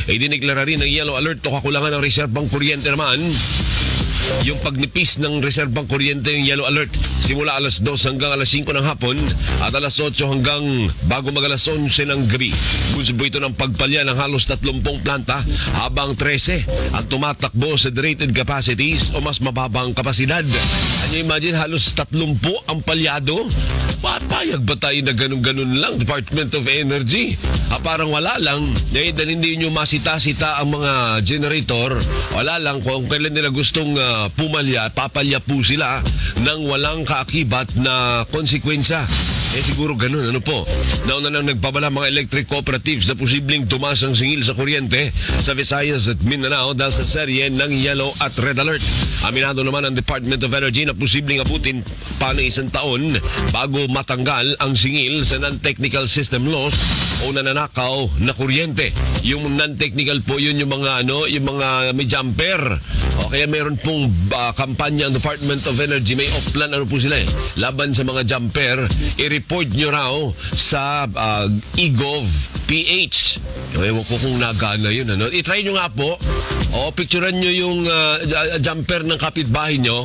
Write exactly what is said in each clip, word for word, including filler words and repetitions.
Idineklara rin ng yellow alert o kakulangan ng reserbang kuryente naman. Yung pagnipis ng reserbang kuryente yung yellow alert simula alas dos hanggang alas singko ng hapon at alas otso hanggang bago mag alas onse ng gabi. Gusto ito ng pagpalya ng halos tatlumpung planta habang trese ang tumatakbo sa rated capacities o mas mababang kapasidad. Can you imagine halos tatlumpu ang palyado? Papayag ba tayo na ganun-ganun lang? Department of Energy. Ah, parang wala lang. Eh, dahil hindi nyo masita-sita ang mga generator. Wala lang kung kailan nila gustong uh, pumalya, papalya po sila ng walang kaakibat na konsekwensya. Eh siguro ganun, ano po? Nauna nang nagpabala mga electric cooperatives na posibleng tumaas ang singil sa kuryente sa Visayas at Mindanao dahil sa serye ng yellow at red alert. Aminado naman ang Department of Energy na posibleng abutin pa ng isang taon bago matanggal ang singil sa non-technical system loss o nananakaw na kuryente. Yung non-technical po, yun yung mga ano, yung mga may jumper. O kaya meron pong uh, kampanya ang Department of Energy, may off-plan ano po sila eh, laban sa mga jumper. I-report nyo raw sa uh, eGov P H. Ewan ko kung nagana yun. Ano? I-try nyo nga po. O, picturean nyo yung uh, jumper ng kapitbahay nyo.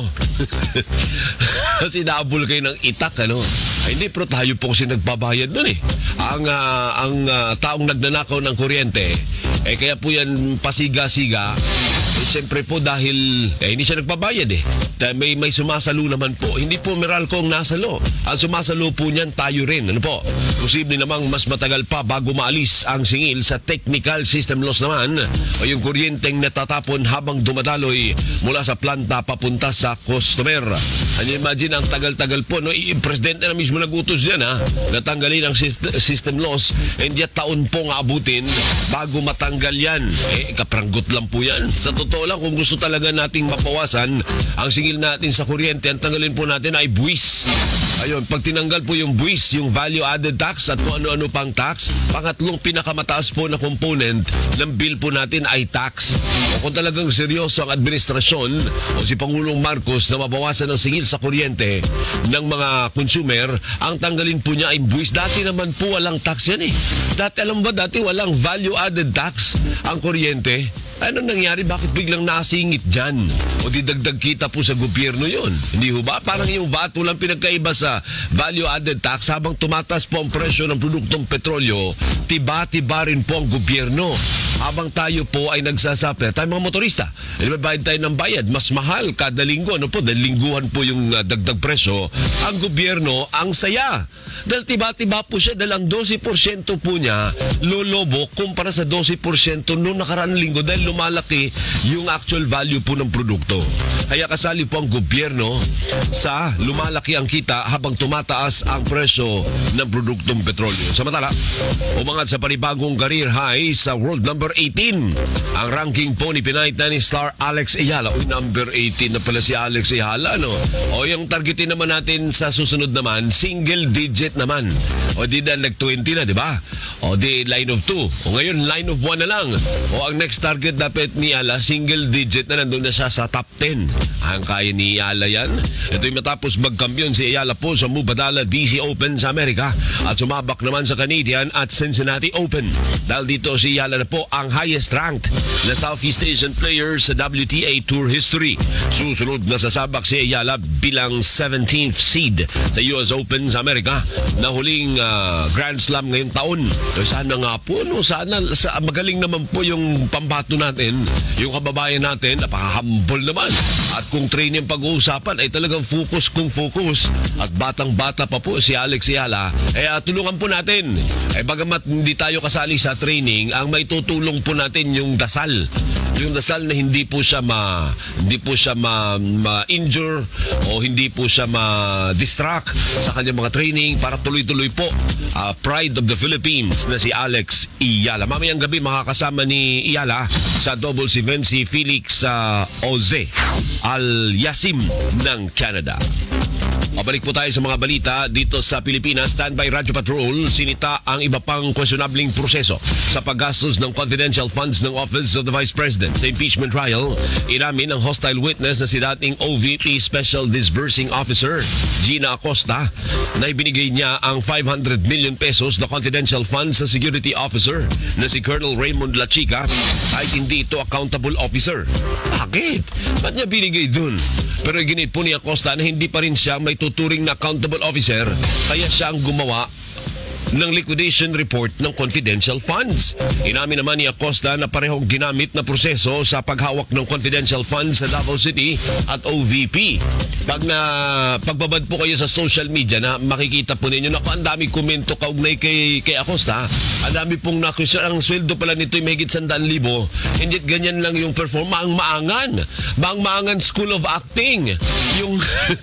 Kasi naabol kayo ng itak, ano? Ay, hindi, pero tayo po kasi nagbabayad nun eh. Ang, uh, ang uh, taong nagnanakaw ng kuryente, eh kaya po yan pasiga-siga. Eh, siyempre po dahil eh, hindi siya nagbabayad eh. May, may sumasalo naman po. Hindi po Meralco ang nasalo. Ang sumasalo po niyan tayo rin. Ano po? Posible namang mas matagal pa bago maalis ang singil sa technical system loss naman o yung kuryenteng natatapon habang dumadaloy mula sa planta papunta sa customer. Ano imagine ang tagal-tagal po. No? Yung presidente na mismo nagutos dyan ha. Natanggalin ang system loss and yet taon pong abutin bago matanggal yan. Eh, kapranggot lang po yan. Sa totoo lang, kung gusto talaga nating mapawasan ang singil natin sa kuryente, ang tanggalin po natin ay buwis. Ayun, pag tinanggal po yung buwis, yung value-added tax at kung ano-ano pang tax, pangatlong pinakamataas po na component ng bill po natin ay tax. O kung talagang seryoso ang administrasyon o si Pangulong Marcos na mabawasan ang singil sa kuryente ng mga consumer, ang tanggalin po niya ay buwis. Dati naman po walang tax yan eh. Dati, alam ba, dati walang value-added tax ang kuryente. Anong nangyari? Bakit biglang nasingit dyan? O didagdag kita po sa gobyerno yun? Hindi ho ba? Parang yung V A T walang pinagkaiba sa value-added tax. Habang tumataas po ang presyo ng produktong petrolyo, tiba-tiba rin po ang gobyerno. Habang tayo po ay nagsasuffer, tayo mga motorista, bayad tayo ng bayad, mas mahal kada linggo. Ano po? Dahil lingguhan po yung uh, dagdag presyo. Ang gobyerno, ang saya. Dahil tiba-tiba po siya, dahil ang twelve percent po niya lolobo kumpara sa twelve percent noong nakaraang linggo dahil lumalaki yung actual value po ng produkto. Kaya kasali po ang gobyerno sa lumalaki ang kita habang tumataas ang presyo ng produktong petrolyo. Samantala, umangat sa panibagong career high sa world number eighteen. Ang ranking po ni Pinay tennis star Alex Ayala. Uy, number eighteen na pala si Alex Ayala, no? O yung targetin naman natin sa susunod naman, single digit naman. O di na nag-twenty na, di ba? O di line of two. O ngayon, line of one na lang. O ang next target dapat ni Ayala, single digit na nandun na siya sa top ten. Ang kaya ni Ayala yan. Ito'y matapos magkampiyon si Ayala po sa Mubadala D C Open sa Amerika at sumabak naman sa Canadian at Cincinnati Open. Dahil dito si Ayala na po ang highest ranked na Southeast Asian player sa W T A Tour history. Susunod na sasabak si Ayala bilang seventeenth seed sa U S Open sa Amerika na huling uh, Grand Slam ngayong taon. So, sana nga po, no? Sana sa, magaling naman po yung pambato natin, yung kababayan natin, napaka-humble naman. At kung training pag-uusapan ay talagang focus kung focus at batang-bata pa po si Alex Ayala, eh uh, tulungan po natin. Eh bagamat hindi tayo kasali sa training, ang may tutulong po natin yung dasal. Yung dasal na hindi po siya ma hindi po siya ma, ma-injure o hindi po siya ma-distract sa kanyang mga training para tuloy-tuloy po uh, pride of the Philippines na si Alex Ayala. Mamayang gabi makakasama ni Ayala sa doubles event si Felix uh, Oze Al Yasim ng Canada. Pabalik po tayo sa mga balita dito sa Pilipinas. Standby Radyo Patrol, sinita ang iba pang questionabling proseso sa paggastos ng confidential funds ng Office of the Vice President. Sa impeachment trial, inamin ng hostile witness na si dating O V P Special Disbursing Officer Gina Acosta na ibinigay niya ang five hundred million pesos na confidential funds sa security officer na si Colonel Raymond Lachica kahit hindi ito accountable officer. Bakit? Ba't niya binigay dun? Pero ginit po ni Acosta na hindi pa rin siya may tuturing na accountable officer, kaya siya ang gumawa ng liquidation report ng confidential funds. Inamin naman ni Acosta na parehong ginamit na proseso sa paghawak ng confidential funds sa Davao City at O V P. Pag na pagbabad po kayo sa social media na makikita po ninyo na ang dami komento kaugnay kay, kay Acosta, ang dami pong nakusya, ang sweldo pala nito ay mahigit sandaan libo, hindi ganyan lang yung perform, maang-maangan. Maang-maangan School of Acting. Yung,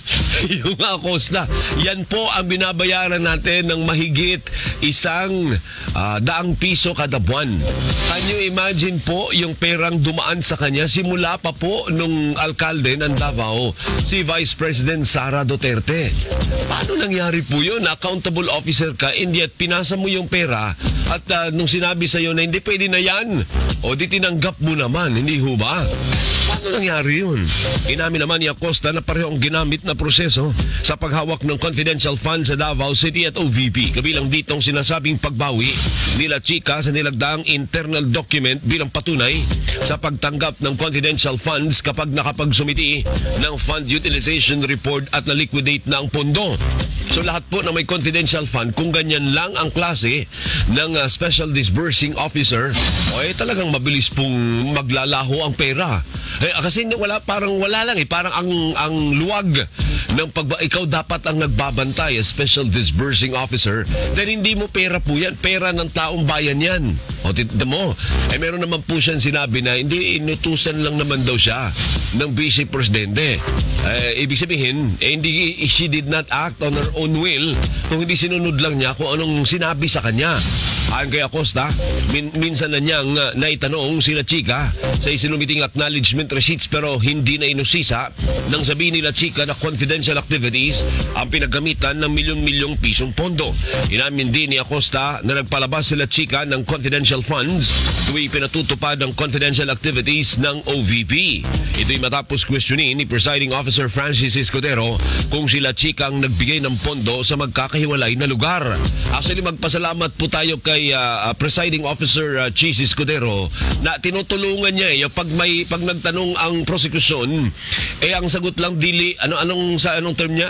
yung Acosta. Yan po ang binabayaran natin ng mahigit isang uh, daang piso kada buwan. Can you imagine po yung perang dumaan sa kanya simula pa po nung alkalde ng Davao, si Vice President Sara Duterte. Paano nangyari po yun? Accountable officer ka, hindi at pinasa mo yung pera at uh, nung sinabi sa'yo na hindi pwede na yan, o di tinanggap mo naman, hindi ho ba? Paano nangyari yun? Inamin naman ni Acosta na parehong ginamit na proseso sa paghawak ng confidential funds sa Davao City at O V P. Kabilang ditong sinasabing pagbawi nila Chica sa nilagdaang internal document bilang patunay sa pagtanggap ng confidential funds kapag nakapagsumiti ng fund utilization report at na-liquidate na ang pondo. So lahat po na may confidential fund, kung ganyan lang ang klase ng uh, special disbursing officer, o eh talagang mabilis pong maglalaho ang pera. Eh, kasi wala, parang wala lang eh. Parang ang, ang luwag ng pagba... Ikaw dapat ang nagbabantay, a special disbursing officer. Then hindi mo pera po yan. Pera ng taong bayan yan. O, tita mo. Eh, meron naman po siyang sinabi na hindi inutusan lang naman daw siya ng Vice Presidente. Eh, ibig sabihin, eh, hindi, she did not act on her own will kung hindi sinunod lang niya kung anong sinabi sa kanya. Ayon kay Acosta, min- minsan na niyang uh, naitanong sila Chica sa isinumiting acknowledgement receipts pero hindi na inusisa nang sabihin nila Chica na confidential activities ang pinaggamitan ng milyon-milyong pisong pondo. Inamin din ni Acosta na nagpalabas sila Chica ng confidential funds tuwing pinatutupad ang confidential activities ng O V P. Ito'y matapos questionin ni Presiding Officer Francis Escudero kung sila Chica ang nagbigay ng pondo sa magkakahiwalay na lugar. Actually, magpasalamat po tayo kay Uh, uh, Presiding Officer uh, Cheese Escudero na tinutulungan niya eh. Pag may pag nagtanong ang prosecution, eh ang sagot lang dili, ano anong sa anong term niya?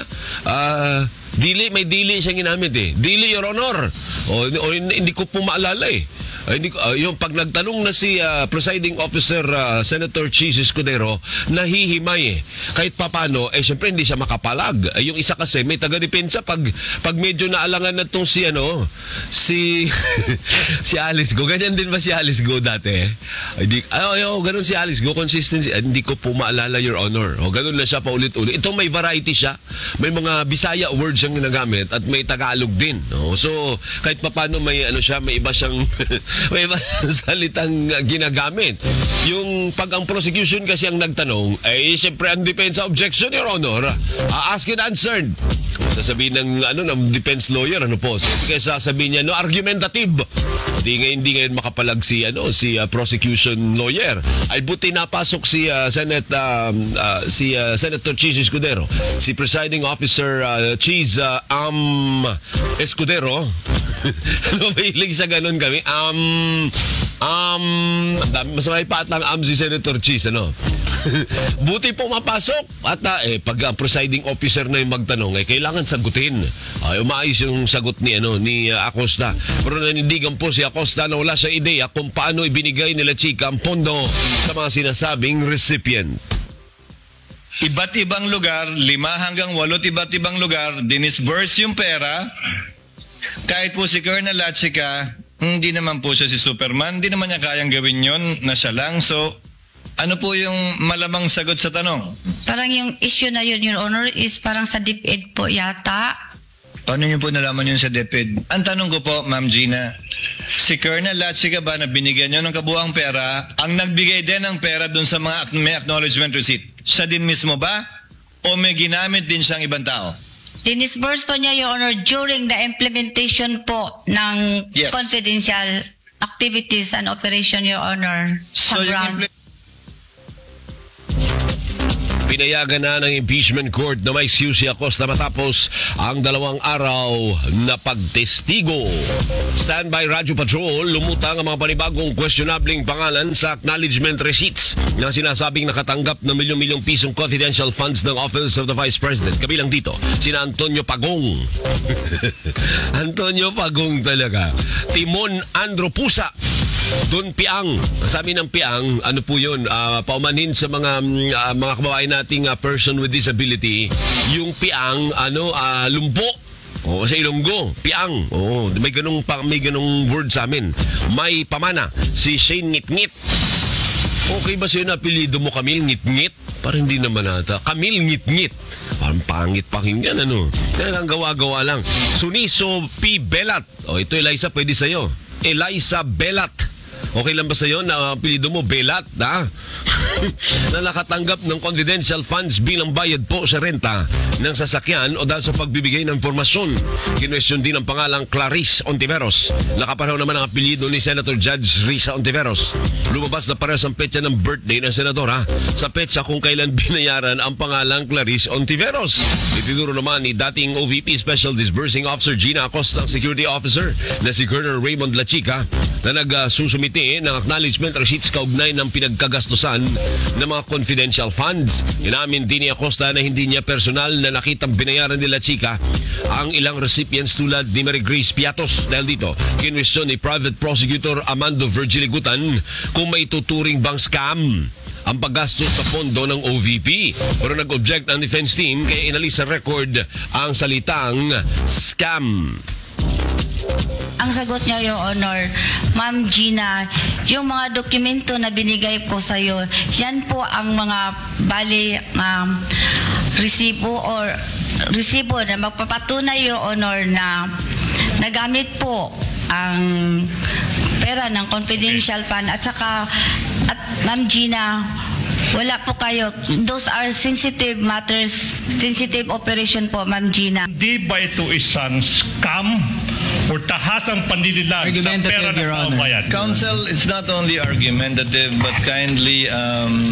Uh, dili, may dili siyang ginamit eh. Dili, Your Honor. O, o hindi ko po maalala eh. Uh, hindi, uh, yung pag nagtanong na si uh, Presiding Officer uh, Senator Cheese Escudero, nahihimay eh. Kahit papano, eh syempre hindi siya makapalag. Uh, yung isa kasi may taga-depensa pag pag medyo naalangan na tong si ano, si si Alice Go. Ganyan din ba si Alice Go dati? Hindi, ay, oh, ganun si Alice Go, consistency. Uh, hindi ko po maalala, Your Honor. O, ganun na siya paulit-ulit. Ito may variety siya. May mga Bisaya words siyang ginagamit at may Tagalog din. No? So, kahit papano may ano siya, may iba siyang may iba salitang ginagamit. Yung pag ang prosecution kasi ang nagtanong, ay eh, siyempre ang depensa objection, Your Honor. Uh, ask and answered. Sasabihin ng ano ng defense lawyer, ano po? So, kaya sasabihin niya, no, argumentative. Hindi ngayon, hindi ngayon makapalag si, ano, si uh, prosecution lawyer. Ay buti napasok si uh, Senate, uh, uh, si uh, Senator Cheese Escudero. Si Presiding Officer uh, Cheese uh, um, Escudero. Ano ba hilig sa ganun kami? Um, um, mas may paat lang um si Senator Cheese, ano? Buti po mapasok. At uh, eh, pag uh, presiding officer na yung magtanong, eh, kailangan sagutin. Ay, uh, umaayos yung sagot ni, ano, ni uh, Acosta. Pero nanindigan po si Acosta na wala siya ideya kung paano ibinigay nila Chica ang pondo sa mga sinasabing recipient. Iba't ibang lugar, lima hanggang walot iba't ibang lugar, dinisburse yung pera. Kahit po si Colonel Lachica, hindi naman po siya si Superman, hindi naman niya kayang gawin yon na siya lang. So, ano po yung malamang sagot sa tanong? Parang yung issue na yun, Your Honor, is parang sa DepEd po yata. Paano niyo po nalaman yun sa DepEd? Ang tanong ko po, Ma'am Gina, si Colonel Lachica ba na binigyan niyo ng kabuang pera, ang nagbigay din ng pera dun sa mga may acknowledgement receipt, siya din mismo ba? O may ginamit din siyang ibang tao? Dinisburse po niya, Your Honor, during the implementation po ng Yes. confidential activities and operation, Your Honor. So sa yung ground. impl- Pinayagan na ng impeachment court na may siu si Acosta matapos ang dalawang araw na pagtestigo. Standby Radyo Patrol, lumutang ang mga panibagong questionabling pangalan sa acknowledgement receipts na sinasabing nakatanggap ng milyong-milyong pisong confidential funds ng Office of the Vice President. Kabilang dito, sina Antonio Pagong. Antonio Pagong talaga. Timon Andro Pusa. Don Piang. Sabi ng Piang, ano po yun, uh, paumanhin sa mga mm, ah, mga kababayan nating ah, person with disability, yung Piang, ano, ah, lumpo. O sa Ilonggo, Piang. Oh, may ganung pa, may ganung word sa amin. May pamana si Shane Ngit-Ngit. Okay ba sa'yo na apelido mo, Camille Ngit-Ngit? Parang hindi naman ata. Camille Ngit-Ngit. Parang pangit pakinggan, ano? Kailangan gawa-gawa lang. Suniso P. Belat. O, ito, Eliza, pwede sa'yo. Eliza Belat. Okay lang ba sa'yo na apelido mo Belat, ha? Na nakatanggap ng confidential funds bilang bayad po sa renta ng sasakyan o dahil sa pagbibigay ng impormasyon. Kinwestiyon din ang pangalang Clarice Ontiveros. Nakapareho naman ang apelido ni Senator Judge Risa Ontiveros. Lumabas na parehas ang petsa ng birthday ng senadora sa petsa kung kailan binayaran ang pangalang Clarice Ontiveros. Itinuro naman ni dating O V P Special Disbursing Officer Gina Acosta, Security Officer na si Colonel Raymond Lachica na nagsusumiti ng acknowledgement receipts kaugnay ng pinagkagastusan ng mga confidential funds. Inamin din ni Acosta na hindi niya personal na nakitang binayaran nila Chica ang ilang recipients tulad ni Mary Grace Piatos. Dahil dito, kinwestiyon ni Private Prosecutor Amando Virgiligutan kung may tuturing bang scam ang paggastos sa pondo ng O V P. Pero nag-object ang defense team kaya inalis sa record ang salitang scam. Ang sagot niya, Your Honor, Ma'am Gina, yung mga dokumento na binigay ko sa iyo, yan po ang mga bali um, resibo or resibo na magpapatunay, Your Honor, na nagamit po ang pera ng confidential fund at saka at Ma'am Gina, wala po kayo. Those are sensitive matters, sensitive operation po, Ma'am Gina. Hindi ba ito isang scam o tahasang panlililag sa pera ng Your Honor. pamayan? Counsel, it's not only argumentative but kindly um,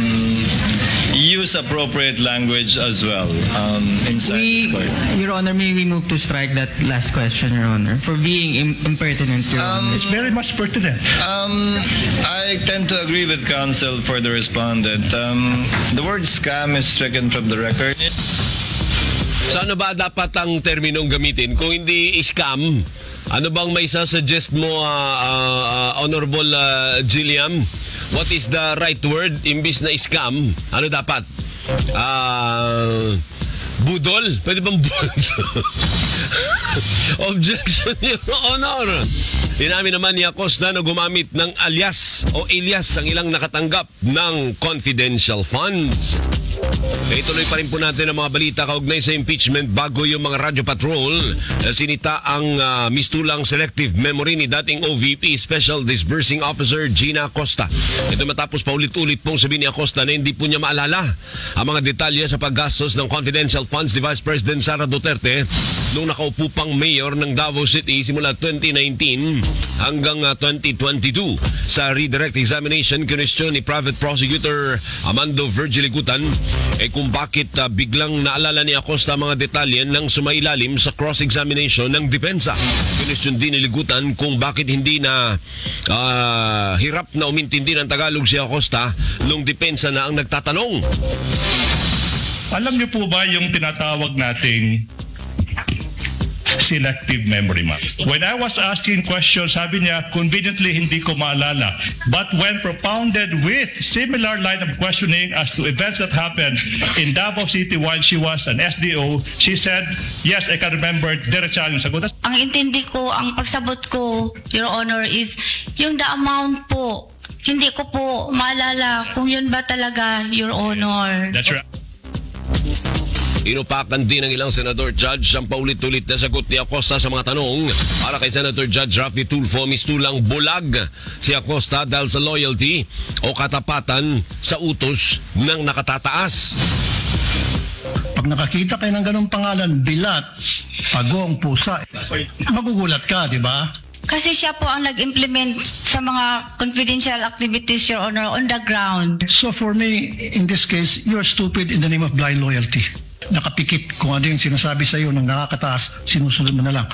use appropriate language as well um, inside We, this court. Your Honor, may we move to strike that last question, Your Honor, for being im- impertinent, Your Honor. It's very much pertinent. Um, I tend to agree with counsel for the respondent. Um, the word scam is stricken from the record. So ano ba dapat ang terminong gamitin? Kung hindi scam, ano bang may sasuggest mo, uh, uh, uh, Honorable uh, Gilliam? What is the right word? Imbis na scam, ano dapat? Uh, budol? Pwede bang budol? Objection, Your Honor. Inamin naman ni Acosta na gumamit ng alias o alias ang ilang nakatanggap ng confidential funds. E ituloy pa rin po natin ang mga balita kaugnay sa impeachment bago yung mga Radyo Patrol. Sinita ang uh, mistulang selective memory ni dating O V P Special Disbursing Officer Gina Acosta. Ito matapos paulit-ulit pong sabihin ni Acosta na hindi po niya maalala ang mga detalye sa paggastos ng confidential funds ni Vice President Sara Duterte nung nakaupo pang mayor ng Davao City simula twenty nineteen hanggang uh, twenty twenty-two. Sa redirect examination, kinwestiyon ni Private Prosecutor Amando Virgiligutan eh kung bakit uh, biglang naalala ni Acosta mga detalye ng sumailalim sa cross-examination ng depensa. Kinwestiyon din ni Ligutan kung bakit hindi na uh, hirap na umintindi ng Tagalog si Acosta nung depensa na ang nagtatanong. Alam niyo po ba yung tinatawag nating selective memory map? When I was asking questions, sabi niya, conveniently hindi ko maalala. But when propounded with similar line of questioning as to events that happened in Davao City while she was an S D O, she said, yes, I can remember. Diretsa yung sagot. Ang intindi ko, ang pagsabot ko, Your Honor, is yung the amount po. Hindi ko po maalala kung yun ba talaga, Your Honor. That's right. Inupakan din ng ilang senador judge ang paulit-ulit na sagot ni Acosta sa mga tanong. Para kay Senator Judge Rafi Tulfo, mistulang bulag si Acosta dahil sa loyalty o katapatan sa utos ng nakatataas. Pag nakakita kayo ng ganung pangalan, Bilat, Pagong, Pusa, magugulat ka, di ba? Kasi siya po ang nag-implement sa mga confidential activities, Your Honor, on the ground. So for me, in this case, you're stupid in the name of blind loyalty. Nakapikit kung ano yung sinasabi sa iyo ng nakakataas, sinusunod mo na lang.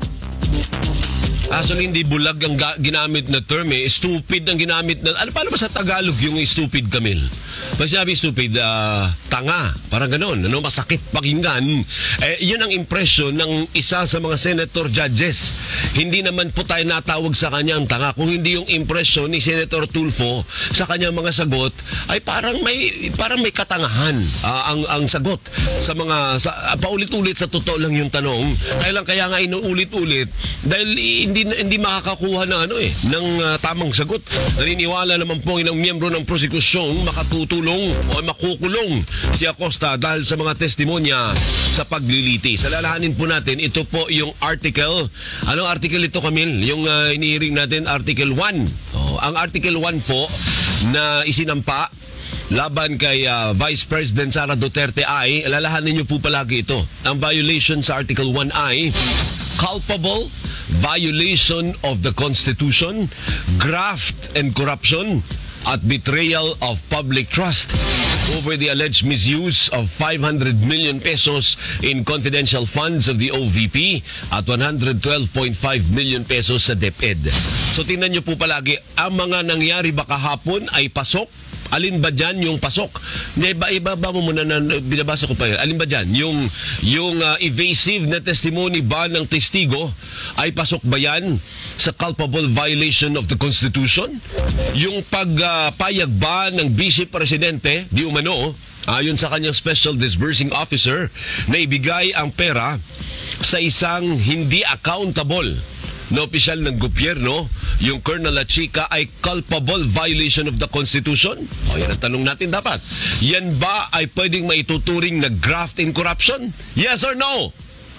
Actually, hindi bulag ang ga- ginamit na term eh. Stupid ang ginamit na... Ano, paano ba sa Tagalog yung stupid, Camille? Pag sinabi stupid, uh, tanga. Parang ganon. Ano, masakit pakinggan. Eh, yun ang impression ng isa sa mga senator judges. Hindi naman po tayo natawag sa kanyang tanga. Kung hindi yung impression ni Senator Tulfo sa kanyang mga sagot, ay parang may parang may katangahan uh, ang ang sagot sa mga... Sa, uh, paulit-ulit sa totoo lang yung tanong. Kaya lang kaya nga inuulit-ulit dahil hindi hindi hindi makakakuha ng ano eh ng uh, tamang sagot. Naniniwala naman po ilang miyembro ng prosekusyong makatutulong o makukulong si Acosta dahil sa mga testimonya sa paglilitis. Alalahanin po natin, ito po yung article. Anong article ito, Camille? Yung uh, inihiring natin, Article one. Oh, ang Article one po na isinampa laban kay uh, Vice President Sara Duterte ay, alalahanin niyo po palagi ito. Ang violation sa Article one ay culpable violation of the Constitution, graft and corruption, at betrayal of public trust over the alleged misuse of five hundred million pesos in confidential funds of the O V P at one hundred twelve point five million pesos sa DepEd. So tingnan niyo po palagi, ang mga nangyari ba kahapon ay pasok? Alin ba dyan yung pasok? Iba, iba ba mo muna na binabasa ko pa yun? Alin ba dyan? Yung, yung uh, evasive na testimony ba ng testigo ay pasok ba yan sa culpable violation of the Constitution? Yung pagpayag uh, ba ng Vice Presidente, di umano, ayon sa kanyang Special Disbursing Officer, na ibigay ang pera sa isang hindi accountable na opisyal ng gobyerno, yung Colonel Lachica, ay culpable violation of the Constitution? O yan ang tanong natin dapat. Yan ba ay pwedeng maituturing na graft and corruption? Yes or no?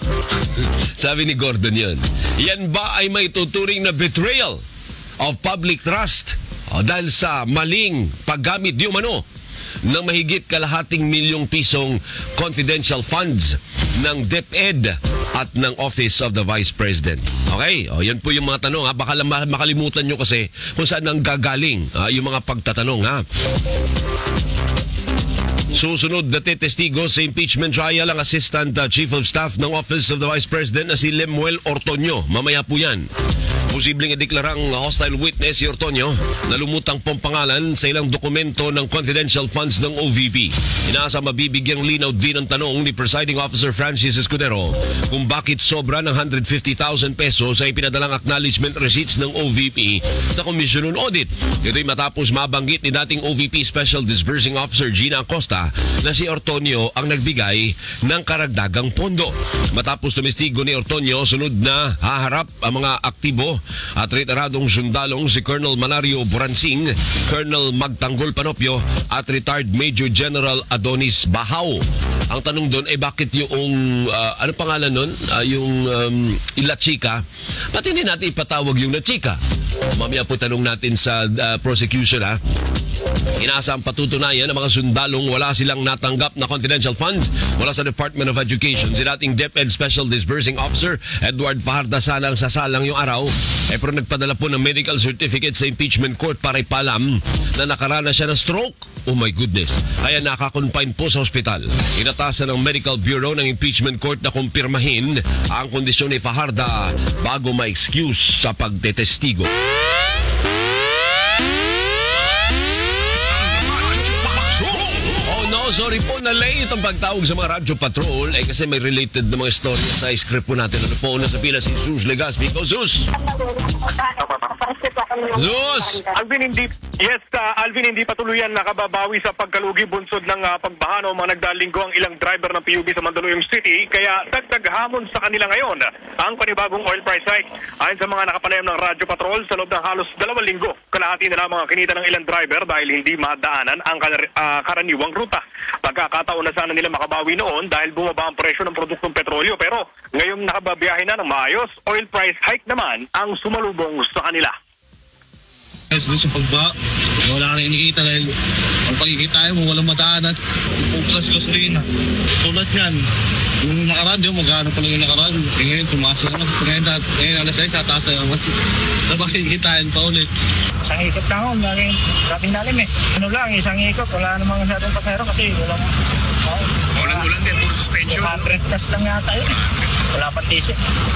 Sabi ni Gordon yun. Yan ba ay maituturing na betrayal of public trust? O dahil sa maling paggamit di umano ng mahigit kalahating milyong pisong confidential funds ng DepEd at ng Office of the Vice President. Okay? O, yan po yung mga tanong. Ha? Baka lang makalimutan nyo kasi kung saan nang gagaling ha? Yung mga pagtatanong. Ha? Susunod na testigo sa impeachment trial ang Assistant uh, Chief of Staff ng Office of the Vice President na si Lemuel Ortonio. Mamaya po yan. Posibleng ideklarang hostile witness si Ortonio na lumutang pong pangalan sa ilang dokumento ng confidential funds ng O V P. Inaasa mabibigyang linaw din ang tanong ni Presiding Officer Francis Escudero kung bakit sobra ng one hundred fifty thousand pesos ay pinadalang acknowledgement receipts ng O V P sa Commission on Audit. Ito'y matapos mabanggit ni dating O V P Special Disbursing Officer Gina Acosta na si Ortonio ang nagbigay ng karagdagang pondo. Matapos tumestigo ni Ortonio, sunod na haharap ang mga aktibo at retiradong sundalong si Colonel Manario Buransing, Colonel Magtanggol Panopio at retired Major General Adonis Bahaw. Ang tanong doon ay eh, bakit yung uh, ano pangalan nun? Uh, yung um, Lachica, ba't hindi natin ipatawag yung Lachica? Mamaya po tanong natin sa uh, prosecution ha. Inaasa ang patutunayan ng mga sundalong wala silang natanggap na confidential funds mula sa Department of Education. Si dating DepEd Special Disbursing Officer Edward Fajarda salang sasalang yung araw eh, pero nagpadala po ng medical certificate sa impeachment court para ipalam na nakaranas siya ng stroke. Oh my goodness. Kaya nakakonfine po sa ospital. Inatasan ng Medical Bureau ng impeachment court na kumpirmahin ang kondisyon ni Fajarda bago ma-excuse sa pagtetestigo. Sorry po na late ang pagtawag sa mga Radyo Patrol eh kasi may related na mga story sa script po natin. Ano po una sa pila si Zus Legaspi. Go Zus! Zus! Alvin, hindi, yes, uh, Alvin, hindi patuloyan nakababawi sa pagkalugi bunsod ng uh, pagbaha ng mga nagdalinggo ang ilang driver ng P U B sa Mandaluyong City. Kaya dagdag hamon sa kanila ngayon ang panibagong oil price hike. Ayon sa mga nakapanayam ng Radyo Patrol, sa loob ng halos dalawang linggo, kalahati na lamang ang kinita ng ilang driver dahil hindi madaanan ang kar- uh, karaniwang ruta. Pagkakataon na sana nila makabawi noon dahil bumaba ang presyo ng produktong petrolyo, pero ngayong nakababiyahe na ng maayos, oil price hike naman ang sumalubong sa kanila. Yes, doon sa pagba, Wala ka na inikita dahil ang pagkikita mo walang madaanan. Pupulas gasolina. Tulad yan. Yung nakaraan, yung magkano pa lang yung nakaraan. Eh ngayon, tumaas na naman. Ngayon, ngayon alas ay tataas na naman. Na pakikitain pa ulit. Isang ikot na ako, laging dating lalim eh. Ano lang, isang ikot, wala namang masyadong pasero kasi walang... Oh, Ulan-ulan din, puro suspension. one hundred plus lang yata yun. Wala pang tisip.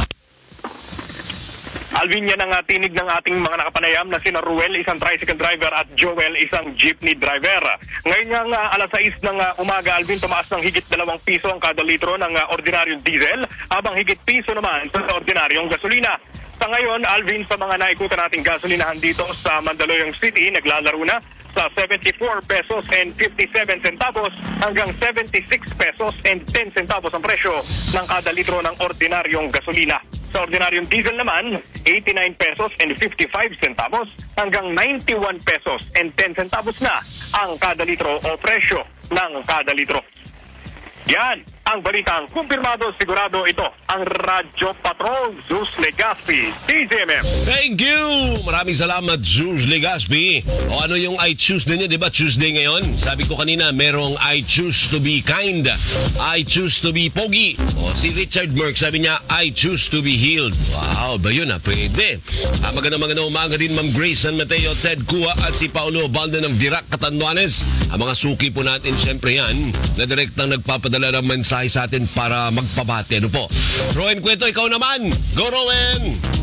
Alvin, yan ang uh, tinig ng ating mga nakapanayam na sina Ruel, isang tricycle driver, at Joel, isang jeepney driver. Ngayon nga uh, alas sais ng uh, umaga, Alvin, tumaas ng higit dalawang piso ang kada litro ng uh, ordinaryong diesel, habang higit piso naman sa ordinaryong gasolina. Sa ngayon, Alvin, sa mga naikutan nating gasolinahan dito sa Mandaluyong City, naglalaro na sa seventy-four pesos and fifty-seven centavos hanggang seventy-six pesos and ten centavos ang presyo ng kada litro ng ordinaryong gasolina. Sa ordinaryong diesel naman, eighty-nine pesos and fifty-five centavos hanggang ninety-one pesos and ten centavos na ang kada litro o presyo ng kada litro. Yan ang balitang kumpirmado, sigurado ito ang Radyo Patrol, Zeus Legaspi, D Z M M. Thank you! Maraming salamat, Zeus Legaspi. O ano yung I choose ninyo, di ba? Tuesday ngayon. Sabi ko kanina, merong I choose to be kind. I choose to be pogi. O si Richard Merck, sabi niya, I choose to be healed. Wow, ba yun ah? Pwede. Ah, magandang magandang umaga din, Ma'am Grace San Mateo, Ted Kua at si Paulo Balde ng Virac, Catanduanes. Ang mga suki po natin, syempre yan, na direktang nagpapadala ng mensahe sa atin para magpabati. Ano po? Rowan Cueto, ikaw naman! Go, Rowan!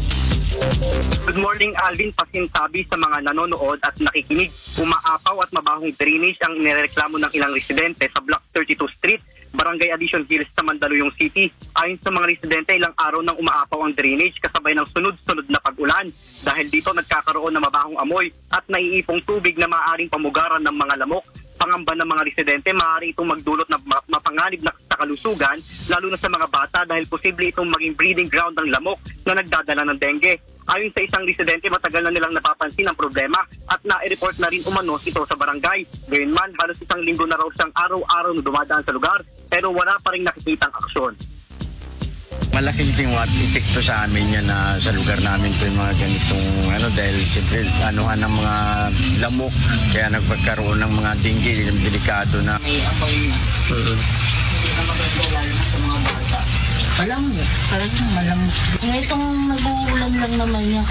Good morning, Alvin. Pasintabi sa mga nanonood at nakikinig. Umaapaw at mabahong drainage ang inireklamo ng ilang residente sa Block thirty-two Street, Barangay Addition Hills sa Mandaluyong City. Ayon sa mga residente, ilang araw nang umaapaw ang drainage kasabay ng sunod-sunod na pag-ulan. Dahil dito nagkakaroon ng mabahong amoy at naiipong tubig na maaaring pamugaran ng mga lamok. Pangamba ng mga residente, maaari itong magdulot ng mapanganib na sa kalusugan, lalo na sa mga bata dahil posible itong maging breeding ground ng lamok na nagdadala ng dengue. Ayon sa isang residente, matagal na nilang napapansin ang problema at na-report na rin umano ito sa barangay. Gayunman, halos isang linggo na raw siyang araw-araw na dumadaan sa lugar pero wala pa rin nakikitang aksyon. Malaking tingwat epekto sa amin yan na sa lugar namin ito yung mga ganitong ano dahil siyempre anuhan ng mga lamok kaya nagpagkaroon ng mga dengue, delikado na. May apoy uh-huh. Hindi na maganda lalo na sa mga bata. Alam niyo, talagang malamok. Itong nag-uulan lang naman niya.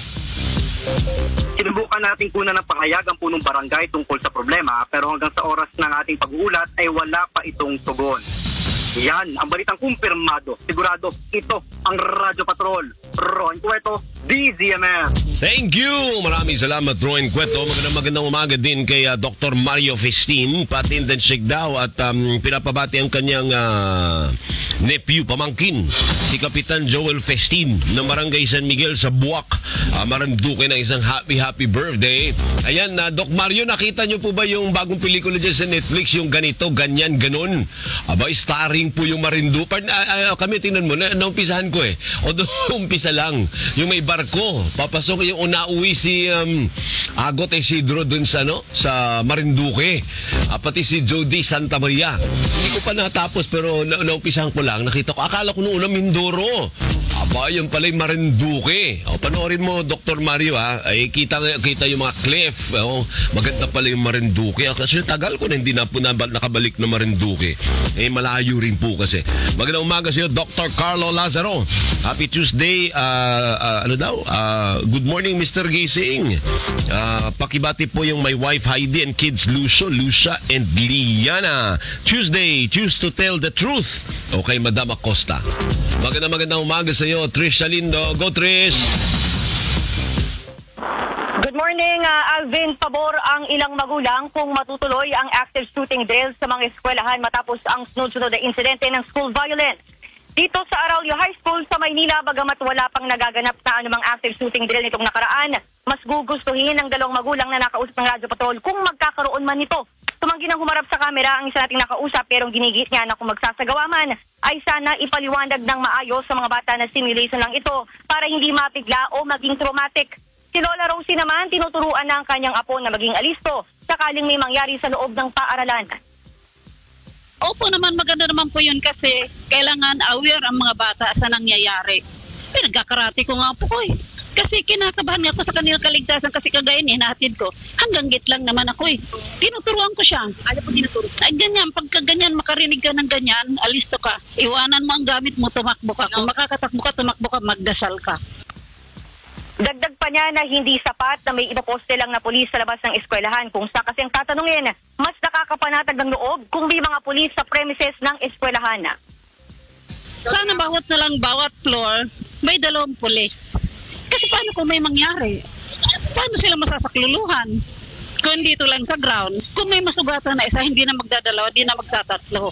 Sinubukan natin kuna ng pahayag ang punong barangay tungkol sa problema pero hanggang sa oras ng ating pag-uulat ay wala pa itong tugon. Yan ang balitang kumpirmado. Sigurado, ito ang Radyo Patrol. Ron Cueto, D Z M M. Thank you! Maraming salamat, Ron Cueto. Magandang magandang umaga din kay uh, Doctor Mario Festin, patintensik daw at um, pinapabati ang kanyang uh, nephew, pamangkin, si Kapitan Joel Festin ng Barangay San Miguel sa Buwak. Uh, Maranduque ng isang happy happy birthday. Ayan, uh, Doc Mario, nakita niyo po ba yung bagong pelikula dyan sa Netflix, yung ganito, ganyan, ganun? Aba, starring po yung Marinduque. Uh, uh, kami, tingnan mo, na, naumpisahan ko eh. O doon, umpisa lang. Yung may barko, papasok yung unauwi si um, Agot Isidro dun sa, no, sa Marinduque. Uh, pati si Jody Santa Maria. Hindi ko pa natapos pero na, naumpisahan ko lang. Nakita ko, akala ko noon na Mindoro. Aba, yun pala yung Marinduque. O, panoorin mo, Doctor Mario, ha? Ay, kita, kita yung mga cliff. O, maganda pala yung Marinduque. Kasi tagal ko na hindi na po nakabalik na Marinduque. Eh, malayo rin po kasi. Magandang umaga sa iyo, Doctor Carlo Lazaro. Happy Tuesday. Uh, uh, ano daw? Uh, good morning, Mister Gising. Uh, pakibati po yung my wife Heidi and kids Lucio, Lucia, and Liana. Tuesday, choose to tell the truth. Okay, Madam Acosta. Magandang magandang umaga sa iyo, Trish Salindo. Go, Trish! Good morning, uh, Alvin. Pabor ang ilang magulang kung matutuloy ang active shooting drill sa mga eskwelahan matapos ang sunod-sunod na insidente ng school violence. Dito sa Arroyo High School sa Maynila, bagamat wala pang nagaganap na anumang active shooting drill nitong nakaraan, mas gugustuhin ng dalawang magulang na nakausap ng Radyo Patrol kung magkakaroon man nito. Tumanggi nang humarap sa kamera ang isa nating nakausap pero ginigit niya na kung magsasagawa man ay sana ipaliwanag ng maayos sa mga bata na simulation lang ito para hindi mapigla o maging traumatic. Si Lola Rosie naman tinuturuan na ang kanyang apo na maging alisto sakaling may mangyari sa loob ng paaralan. Opo naman, maganda naman po yun kasi kailangan aware ang mga bata sa nangyayari. Pinagkakarate ko nga po ko eh. Kasi kinakabahan nga ako sa kanilang kaligtasan kasi kagaya niya, nahatid ko. Hanggang gate lang naman ako eh. Tinuturuan ko siya. Ano po tinuturo? Ay ganyan, pagka ganyan, makarinig ka ng ganyan, alisto ka. Iwanan mo ang gamit mo, tumakbo ka. Kung makakatakbo ka, tumakbo ka, magdasal ka. Dagdag pa niya na hindi sapat na may ipaposte lang na pulis sa labas ng eskwelahan. Kung sa kasi ang tatanungin, mas nakakapanatag ng loob kung may mga pulis sa premises ng eskwelahan. Sana bawat na lang, bawat floor, may dalawang pulis. Kasi paano kung may mangyari? Paano sila masasakluluhan? Kung dito lang sa ground, kung may masugatan na isa, hindi na magdadalawa, hindi na magtatatlo.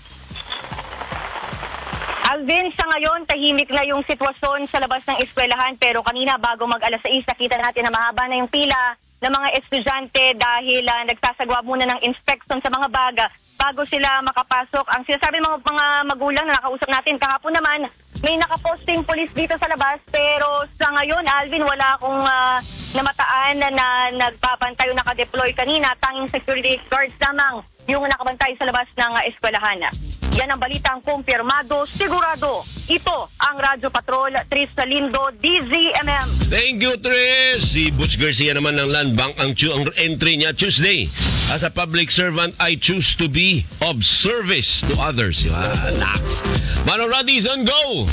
Alvin, sa ngayon, tahimik na yung sitwasyon sa labas ng eskwelahan pero kanina bago mag alas sais, nakita natin na mahaba na yung pila ng mga estudyante dahil uh, nagsasagawa muna ng inspection sa mga baga bago sila makapasok. Ang sinasabi ng mga, mga magulang na nakausap natin kahapon naman, may nakaposting pulis dito sa labas pero sa ngayon, Alvin, wala akong uh, namataan na, na nagbabantay o nakadeploy kanina. Tanging security guards lamang yung nakabantay sa labas ng uh, eskwelahan. Yan ang balitang kumpirmado, sigurado. Ito ang Radyo Patrol, Tris Lindo, D Z M M. Thank you, Tris. Si Butch Garcia naman ng Land Bank, ang, ang entry niya Tuesday. As a public servant, I choose to be of service to others. Ah, lax. Mano Roddy's on go!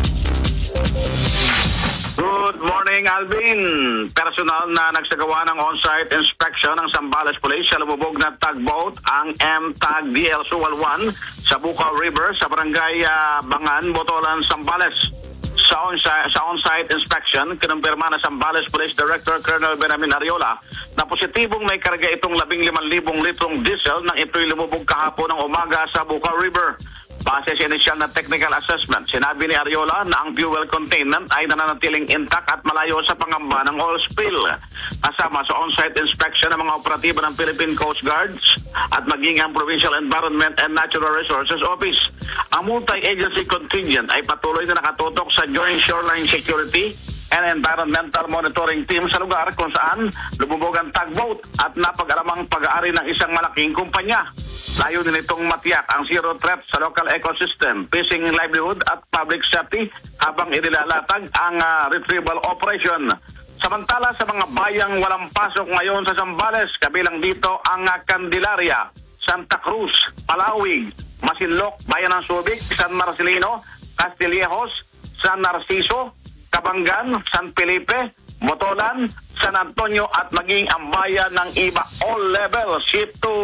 Good morning, Alvin. Personal na nagsagawa ng on-site inspection ng Zambales Police sa lumubog na tugboat, ang M T A G D L Sual one sa Bukaw River sa barangay uh, Bangan, Botolan, Zambales. Sa on-site, sa on-site inspection, kinumpirma na Zambales Police Director Colonel Benjamin Ariola na positibong may karga itong labing limang libong litrong diesel nang ito'y lumubog kahapon ng umaga sa Bukaw River. Base sa initial na technical assessment, sinabi ni Ariola na ang fuel containment ay nananatiling intact at malayo sa pangamba ng oil spill. Kasama sa on-site inspection ng mga operatibo ng Philippine Coast Guards at maging ang Provincial Environment and Natural Resources Office. Ang multi-agency contingent ay patuloy na nakatutok sa Joint Shoreline Security and Environmental Monitoring Team sa lugar kung saan lumubog ang tugboat at napag-alamang pag-aari ng isang malaking kumpanya. Layunin nitong matiyak ang zero threat sa local ecosystem, fishing livelihood at public safety habang inilalatag ang uh, retrieval operation. Samantala sa mga bayang walang pasok ngayon sa Zambales, kabilang dito ang uh, Candelaria, Santa Cruz, Palawig, Masinloc, Bayan ng Subic, San Marcelino, Castillejos, San Narciso, Cabangan, San Felipe, Botolan, San Antonio at maging ang bayan ng iba. All levels shift to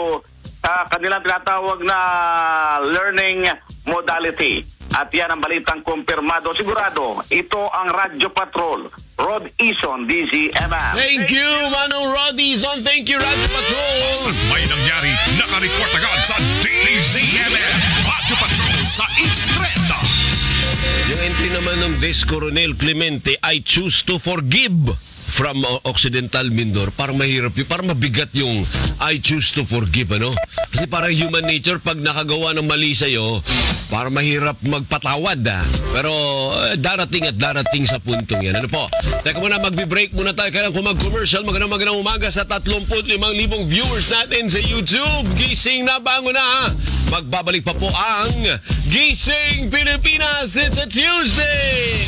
uh, kanilang tinatawag na learning modality. At yan ang balitang kumpirmado. Sigurado, ito ang Radyo Patrol. Rod Ison, D Z M M. Thank you, Manong Rod Ison. Thank you, Radyo Patrol. Basta may nangyari, nakareport agad sa D Z M M. Radyo Patrol sa Instreta. Yung entry naman ng Des Coronel Clemente, I choose to forgive from uh, Occidental Mindoro. Parang mahirap yun. Parang mabigat yung I choose to forgive, ano? Kasi parang human nature, pag nakagawa ng mali sa'yo, parang mahirap magpatawad, ah. Pero uh, darating at darating sa puntong yan. Ano po? Teka muna, magbe-break muna tayo. Kailan kung mag-commercial, magandang magandang umaga sa thirty-five thousand viewers natin sa YouTube. Gising na, bango na, ha? Magbabalik pa po ang Gising Pilipinas. It's a Tuesday!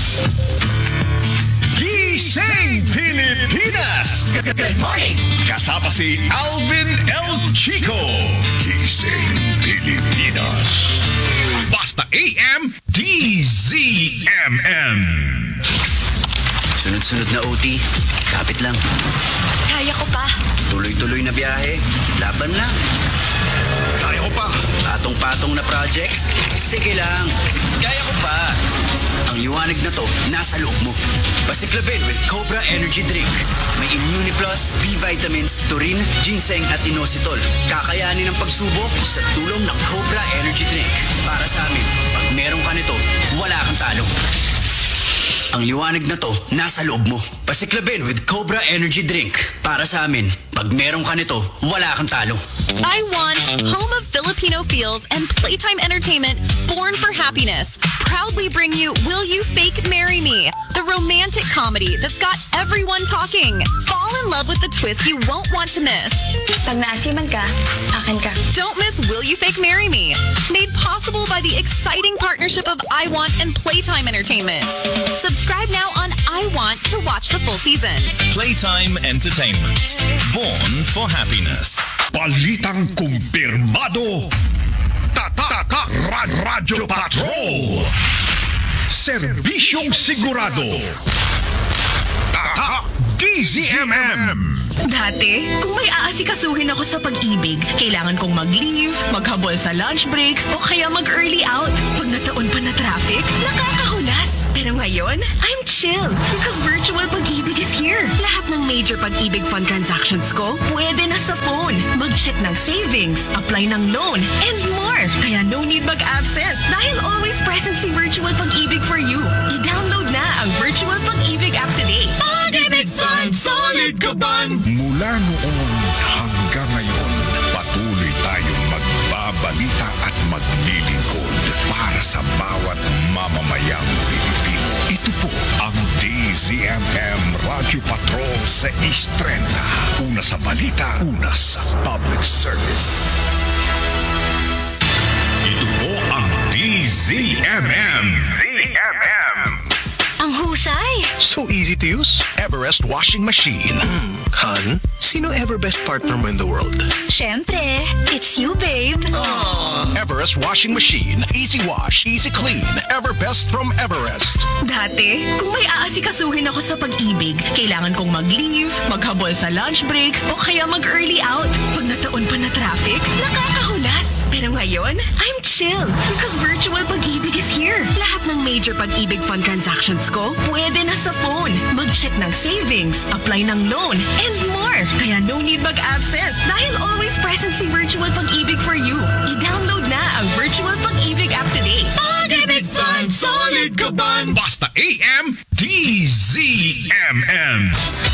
Gising Pilipinas! Good morning! Kasama si Alvin El Chico. Gising Pilipinas. Basta A M D Z M M. Sunod-sunod na O T, kapit lang. Kaya ko pa. Tuloy-tuloy na biyahe, laban lang. Kaya ko pa. Patong-patong na projects, sige lang. Kaya ko pa. Ang liwanag na to, nasa loob mo. Pasiklabin with Cobra Energy Drink. May Immuniplus, B-vitamins, taurine, ginseng at inositol. Kakayanin ang pagsubok sa tulong ng Cobra Energy Drink. Para sa amin, pag meron ka nito, wala kang talo. Ang liwanag na to, nasa loob mo. Pasiklabin with Cobra Energy Drink. Para sa amin, pag meron ka nito, wala kang talo. I want Home of Filipino Feels and Playtime Entertainment, Born for Happiness. Proudly bring you Will You Fake Marry Me? the romantic comedy that's got everyone talking. Fall in love with the twist you won't want to miss. Pag naasiman ka, akin ka. Don't miss Will You Fake Marry Me? Made possible by the exciting partnership of I Want and Playtime Entertainment. Subscribe now on I Want to watch the full season. Playtime Entertainment. Born for happiness. Balitang kumpirmado. Tatak Radyo Patrol. Serbisyong sigurado. Tatak D Z M M. Dati, kung may aasikasuhin ako sa pag-ibig, kailangan kong mag-leave, maghabol sa lunch break, o kaya mag-early out. Pag nataon pa na traffic, nakakahulas. Pero ngayon, I'm chill because virtual pag-ibig is here. Lahat ng major pag-ibig fund transactions ko, pwede na sa phone. Mag-check ng savings, apply ng loan, and more. Kaya no need mag-absent dahil always present si virtual pag-ibig for you. I-download na ang virtual pag-ibig app today. Pag-ibig fund, solid kaban! Mula noon hanggang ngayon, patuloy tayong magbabalita at maglilingkod para sa bawat mamamayang Pilipino. Ito po ang D Z M M Radyo Patrol sa East Trenta. Una sa balita, una sa public service. Ito po ang D Z M M. D Z M M. Ang husay! So easy to use. Everest washing machine. Mm, hun, sino ever best partner mo in the world? Siyempre, it's you, babe. Aww. Everest washing machine. Easy wash, easy clean. Ever best from Everest. Dati, kung may aasikasuhin ako sa pag-ibig, kailangan kong mag-leave, maghabol sa lunch break, o kaya mag-early out. Pag nataon pa na traffic, nakakahulas. Pero ngayon, I'm chill because virtual pag-ibig is here. Lahat ng major pag-ibig fund transactions ko, pwede na sa phone. Mag-check ng savings, apply ng loan, and more. Kaya no need mag-absent dahil always present si virtual pag-ibig for you. I-download na ang virtual pag-ibig app today. Pag-ibig fund, solid kaban! Basta A M, D Z M M.